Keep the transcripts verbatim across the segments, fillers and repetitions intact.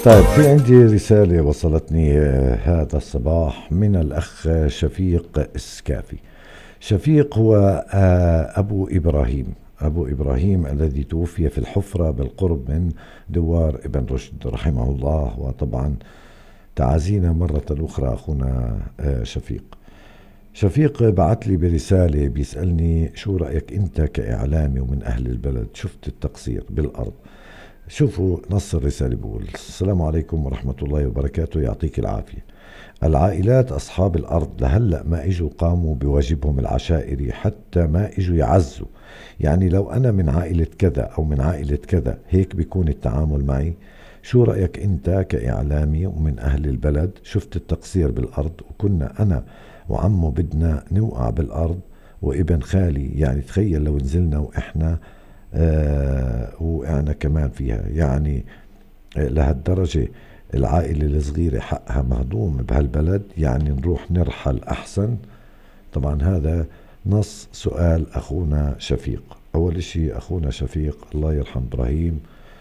طيب، في عندي رسالة وصلتني آه، هذا الصباح من الأخ شفيق السكافي. شفيق هو آه، أبو إبراهيم أبو إبراهيم الذي توفي في الحفرة بالقرب من دوار ابن رشد رحمه الله. وطبعا تعازينا مرة أخرى أخونا آه، شفيق. شفيق بعت لي برسالة بيسألني شو رأيك أنت كإعلامي ومن أهل البلد، شفت التقصير بالأرض؟ شوفوا نص الرسالة بيقول: السلام عليكم ورحمة الله وبركاته، يعطيك العافية. العائلات أصحاب الأرض لهلأ ما إجوا قاموا بواجبهم العشائري، حتى ما إجوا يعزوا. يعني لو أنا من عائلة كذا أو من عائلة كذا هيك بيكون التعامل معي؟ شو رأيك أنت كإعلامي ومن أهل البلد؟ شفت التقصير بالأرض، وكنا أنا وعمه بدنا نوقع بالأرض وابن خالي، يعني تخيل لو نزلنا وإحنا آه وقعنا كمان فيها. يعني آه، لهالدرجة العائلة الصغيرة حقها مهضوم بهالبلد، يعني نروح نرحل أحسن. طبعا هذا نص سؤال أخونا شفيق. أول اشي أخونا شفيق الله يرحم إبراهيم،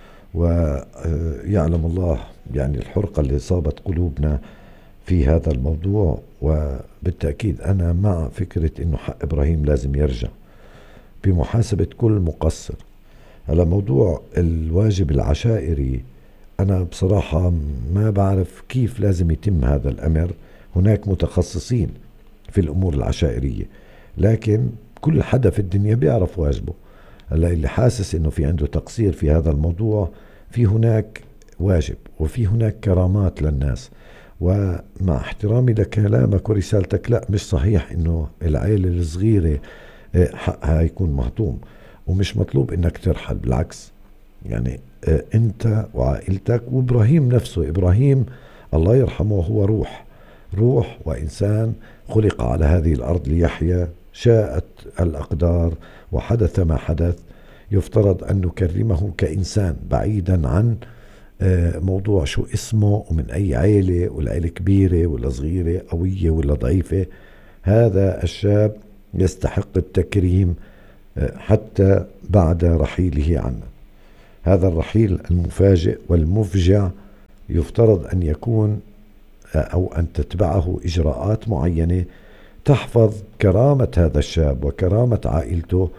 ويعلم الله يعني الحرقة اللي صابت قلوبنا في هذا الموضوع. وبالتأكيد أنا مع فكرة إنه حق إبراهيم لازم يرجع بمحاسبة كل مقصر. على موضوع الواجب العشائري، أنا بصراحة ما بعرف كيف لازم يتم هذا الأمر. هناك متخصصين في الأمور العشائرية، لكن كل حدا في الدنيا بيعرف واجبه. هلا اللي حاسس إنه في عنده تقصير في هذا الموضوع، في هناك واجب وفي هناك كرامات للناس. ومع احترامي لكلامك ورسالتك، لا مش صحيح إنه العائلة الصغيرة آه، حقها يكون مهضوم. ومش مطلوب إنك ترحل، بالعكس. يعني آه، انت وعائلتك وابراهيم نفسه. ابراهيم الله يرحمه هو روح روح وانسان خلق على هذه الارض ليحيا. شاءت الاقدار وحدث ما حدث. يفترض ان نكرمه كانسان، بعيدا عن آه، موضوع شو اسمه ومن اي عيلة، والعيلة كبيرة ولا صغيرة، قوية ولا ضعيفة. هذا الشاب يستحق التكريم آه، حتى بعد رحيله عنا. هذا الرحيل المفاجئ والمفجع يفترض أن يكون أو أن تتبعه إجراءات معينة تحفظ كرامة هذا الشاب وكرامة عائلته،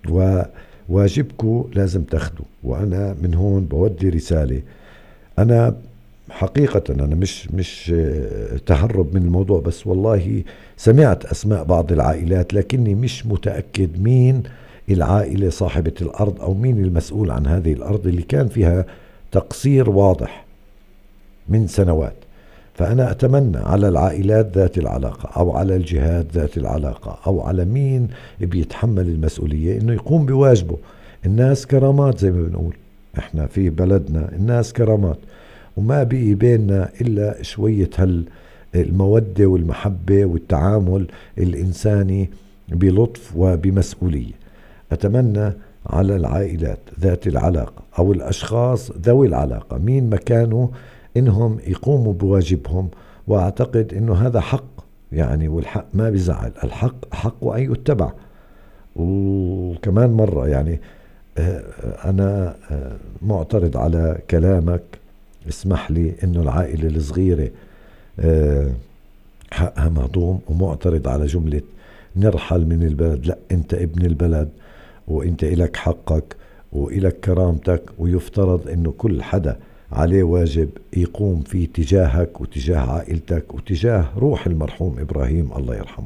وواجبكم لازم تاخدوا. وأنا من هون بودي رسالة. أنا حقيقة أنا مش مش تهرب من الموضوع، بس والله سمعت أسماء بعض العائلات، لكني مش متأكد مين العائلة صاحبة الأرض أو مين المسؤول عن هذه الأرض اللي كان فيها تقصير واضح من سنوات. فأنا أتمنى على العائلات ذات العلاقة أو على الجهات ذات العلاقة أو على مين بيتحمل المسؤولية إنه يقوم بواجبه. الناس كرامات زي ما بنقول إحنا في بلدنا، الناس كرامات، وما بقي بيننا إلا شوية هال المودة والمحبة والتعامل الإنساني بلطف وبمسؤولية. أتمنى على العائلات ذات العلاقة أو الأشخاص ذوي العلاقة مين مكانه إنهم يقوموا بواجبهم. وأعتقد إنه هذا حق، يعني والحق ما بيزعل، الحق حق أن يتبع. وكمان مرة يعني آه، أنا آه، معترض على كلامك. اسمح لي إنه العائلة الصغيرة آه، حقها مهضوم، ومعترض على جملة نرحل من البلد. لا، أنت ابن البلد وأنت إلك حقك وإلك كرامتك، ويفترض أنه كل حدا عليه واجب يقوم فيه تجاهك وتجاه عائلتك وتجاه روح المرحوم إبراهيم الله يرحمه.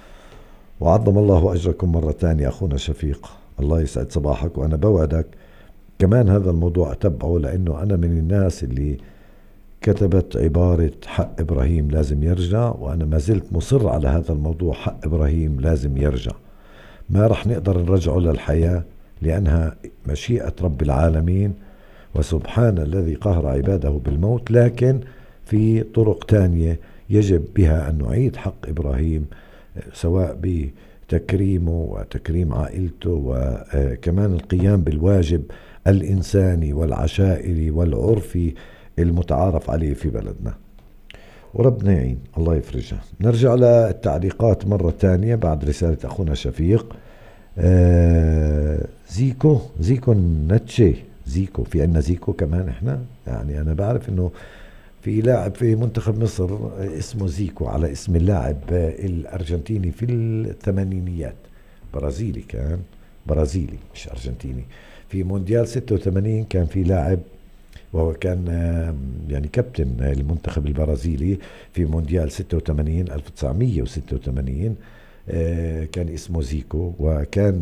وعظم الله أجركم مرة تانية أخونا شفيق، الله يسعد صباحك. وأنا بوعدك كمان هذا الموضوع أتبعه، لأنه أنا من الناس اللي كتبت عبارة حق إبراهيم لازم يرجع، وأنا ما زلت مصر على هذا الموضوع. حق إبراهيم لازم يرجع، ما رح نقدر نرجعه للحياة لأنها مشيئة رب العالمين، وسبحان الذي قهر عباده بالموت. لكن في طرق تانية يجب بها أن نعيد حق إبراهيم، سواء بتكريمه وتكريم عائلته، وكمان القيام بالواجب الإنساني والعشائري والعرفي المتعارف عليه في بلدنا. وربنا يعين، الله يفرجها. نرجع للتعليقات مرة تانية بعد رسالة أخونا شفيق. آه زيكو زيكو نتشي زيكو. في عنا زيكو كمان احنا، يعني انا بعرف انه في لاعب في منتخب مصر اسمه زيكو على اسم اللاعب الارجنتيني في الثمانينيات، برازيلي كان، برازيلي مش ارجنتيني. في مونديال ستة وثمانين كان في لاعب، وهو كان يعني كابتن المنتخب البرازيلي في مونديال ستة وثمانين ألف وتسعمية وستة وثمانين، كان اسمه زيكو، وكان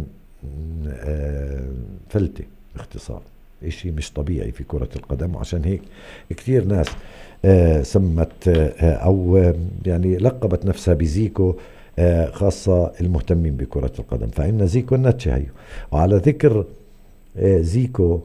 فلتة باختصار، اشي مش طبيعي في كرة القدم. وعشان هيك كتير ناس سمت او يعني لقبت نفسها بزيكو، خاصة المهتمين بكرة القدم. فإن زيكو الناتشة هي. وعلى ذكر زيكو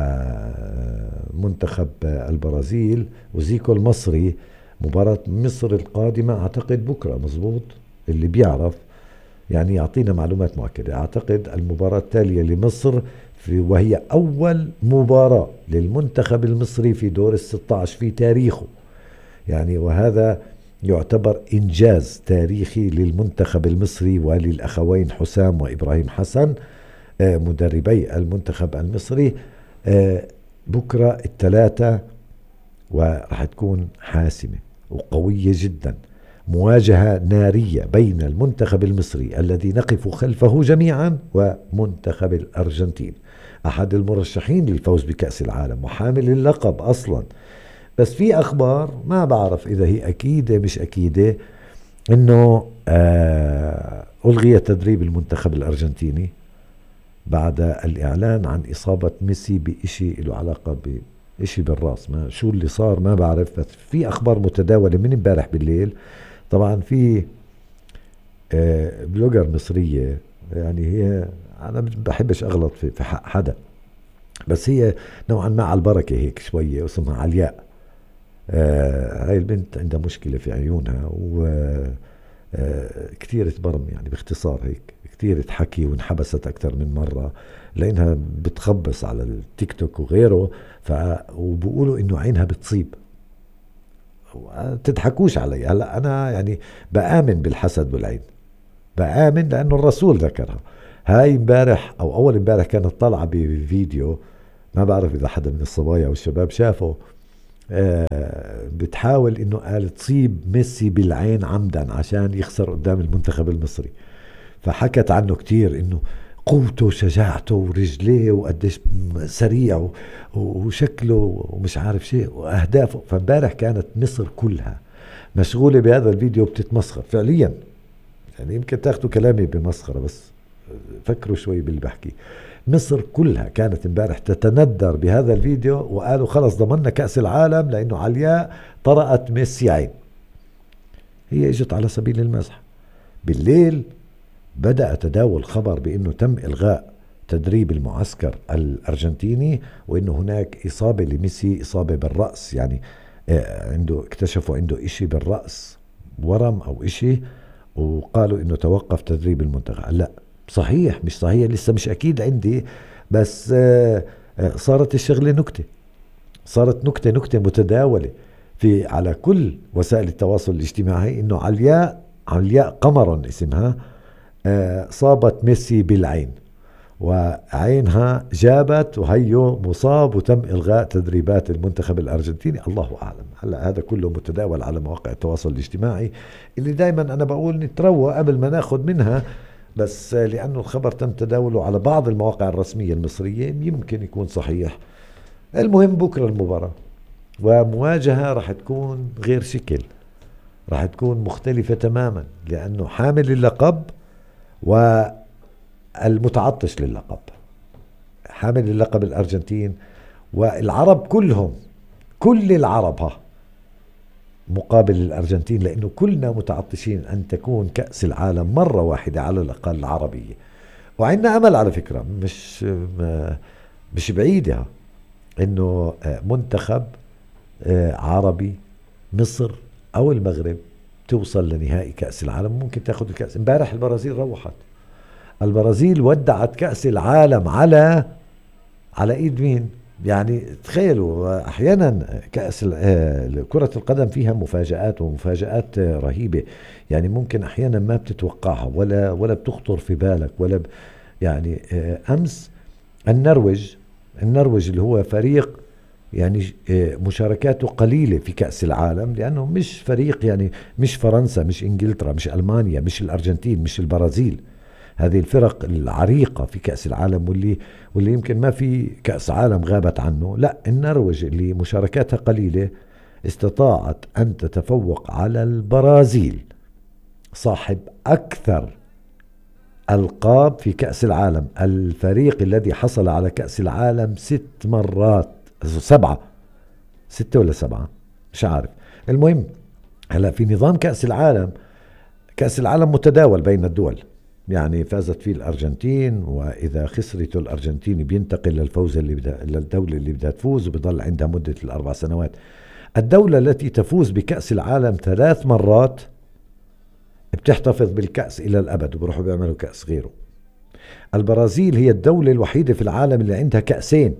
ومنتخب البرازيل وزيكو المصري، مباراة مصر القادمة أعتقد بكرة، مزبوط؟ اللي بيعرف يعني يعطينا معلومات مؤكدة. أعتقد المباراة التالية لمصر في، وهي أول مباراة للمنتخب المصري في دور الستة عشر في تاريخه يعني، وهذا يعتبر إنجاز تاريخي للمنتخب المصري وللأخوين حسام وإبراهيم حسن مدربي المنتخب المصري. بكرة الثلاثة، ورح تكون حاسمة وقوية جدا، مواجهة نارية بين المنتخب المصري الذي نقف خلفه جميعا ومنتخب الأرجنتين، أحد المرشحين للفوز بكأس العالم وحامل اللقب أصلا. بس في أخبار ما بعرف إذا هي أكيدة مش أكيدة، إنه آه ألغي تدريب المنتخب الأرجنتيني بعد الإعلان عن إصابة ميسي بإشي له علاقة بإشي بالرأس. ما شو اللي صار ما بعرف، بس في أخبار متداولة من امبارح بالليل. طبعا في آه بلوجر مصرية، يعني هي أنا بحبش أغلط في, في حق حدا، بس هي نوعا ما على البركة هيك شوية، اسمها علياء. آه هاي البنت عندها مشكلة في عيونها، و آه كتير تبرم، يعني باختصار هيك كتير تحكي، وانحبست أكثر من مرة لأنها بتخبص على التيك توك وغيره. ف وبقولوا إنه عينها بتصيب. تضحكوش علي هلا، أنا يعني بآمن بالحسد والعين، بآمن لأنه الرسول ذكرها. هاي امبارح أو أول امبارح كانت طالعة بفيديو، ما بعرف إذا حدا من الصبايا والشباب شافه، آه بتحاول إنه قال تصيب ميسي بالعين عمدا عشان يخسر قدام المنتخب المصري. فحكت عنه كتير إنه قوته وشجاعته ورجليه وقديش سريع وشكله ومش عارف شيء وأهدافه. فامبارح كانت مصر كلها مشغولة بهذا الفيديو بتتمسخر فعليا. يعني يمكن تاخدوا كلامي بمسخرة، بس فكروا شوي باللي بحكي. مصر كلها كانت امبارح تتندر بهذا الفيديو، وقالوا خلص ضمننا كأس العالم لأنه علياء طرقت ميسي عين. هي اجت على سبيل المزح. بالليل بدأ تداول خبر بأنه تم إلغاء تدريب المعسكر الأرجنتيني، وأنه هناك إصابة لميسي، إصابة بالرأس، يعني عنده اكتشفوا عنده إشي بالرأس، ورم أو إشي، وقالوا إنه توقف تدريب المنتخب. لا صحيح مش صحيح لسه مش أكيد عندي، بس صارت الشغلة نكتة، صارت نكتة نكتة متداولة في على كل وسائل التواصل الاجتماعي إنه علياء علياء قمر اسمها صابت ميسي بالعين، وعينها جابت وهيو مصاب وتم إلغاء تدريبات المنتخب الأرجنتيني. الله أعلم. هلأ هذا كله متداول على مواقع التواصل الاجتماعي، اللي دايما أنا بقول نتروى قبل ما ناخد منها، بس لأنه الخبر تم تداوله على بعض المواقع الرسمية المصرية يمكن يكون صحيح. المهم بكرة المباراة ومواجهة راح تكون غير شكل، راح تكون مختلفة تماما، لأنه حامل اللقب والمتعطش للقب. حامل اللقب الأرجنتين، والعرب كلهم، كل العرب ها مقابل الأرجنتين، لأنه كلنا متعطشين أن تكون كأس العالم مرة واحدة على الأقل العربية. وعندنا أمل على فكرة، مش مش بعيدة إنه منتخب عربي، مصر أو المغرب، توصل لنهائي كأس العالم، ممكن تاخد الكأس. امبارح البرازيل روحت، البرازيل ودعت كأس العالم على على ايد مين؟ يعني تخيلوا احيانا كأس كرة القدم فيها مفاجآت ومفاجآت رهيبة، يعني ممكن احيانا ما بتتوقعها ولا ولا بتخطر في بالك ولا ب يعني امس النرويج النرويج اللي هو فريق يعني مشاركاته قليلة في كأس العالم، لأنه مش فريق يعني مش فرنسا، مش إنجلترا، مش ألمانيا، مش الأرجنتين، مش البرازيل. هذه الفرق العريقة في كأس العالم واللي واللي يمكن ما في كأس عالم غابت عنه. لا، النرويج اللي مشاركاتها قليلة استطاعت أن تتفوق على البرازيل صاحب أكثر ألقاب في كأس العالم، الفريق الذي حصل على كأس العالم ست مرات، سبعة ستة ولا سبعة مش عارف. المهم هلا في نظام كأس العالم، كأس العالم متداول بين الدول، يعني فازت فيه الأرجنتين، وإذا خسرت الأرجنتين بينتقل للفوز اللي بدها للدولة اللي بدها تفوز، وبضل عندها مدة الأربع سنوات. الدولة التي تفوز بكأس العالم ثلاث مرات بتحتفظ بالكأس إلى الأبد، وبروحوا بيعملوا كأس غيره. البرازيل هي الدولة الوحيدة في العالم اللي عندها كأسين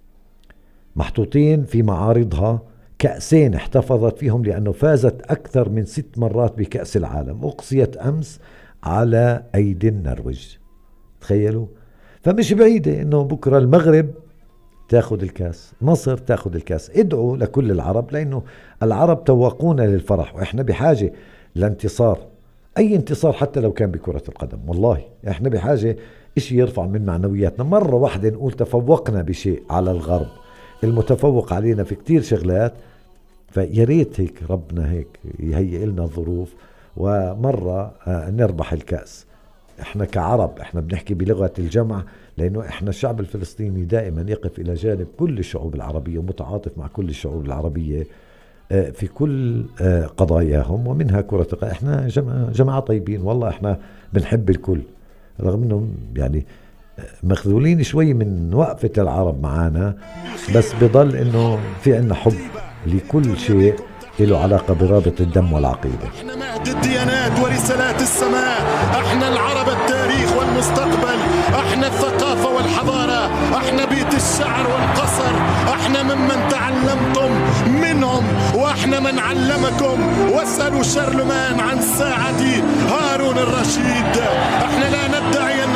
محطوطين في معارضها، كأسين احتفظت فيهم لأنه فازت أكثر من ست مرات بكأس العالم، أقصيت أمس على أيدي النرويج. تخيلوا. فمش بعيدة إنه بكرة المغرب تاخد الكاس، مصر تاخد الكاس. ادعوا لكل العرب، لأنه العرب توقونا للفرح، وإحنا بحاجة لانتصار، أي انتصار حتى لو كان بكرة القدم. والله إحنا بحاجة إشي يرفع من معنوياتنا. مرة واحدة نقول تفوقنا بشيء على الغرب، المتفوق علينا في كتير شغلات، فياريت هيك ربنا هيك يهيئ لنا الظروف ومرة نربح الكأس. احنا كعرب احنا بنحكي بلغة الجمع، لأنه احنا الشعب الفلسطيني دائما يقف إلى جانب كل الشعوب العربية ومتعاطف مع كل الشعوب العربية في كل قضاياهم، ومنها كرة القدم. احنا جماعة طيبين والله، احنا بنحب الكل، رغم انهم يعني مخذولين شوي من وقفة العرب معانا، بس بضل انه في عنا حب لكل شيء له علاقة برابط الدم والعقيدة. احنا مهد الديانات ورسالات السماء، احنا العرب التاريخ والمستقبل، احنا الثقافة والحضارة، احنا بيت الشعر والقصر، احنا ممن تعلمتم منهم واحنا من علمكم. واسألوا شارلمان عن ساعة هارون الرشيد. احنا لا ندعي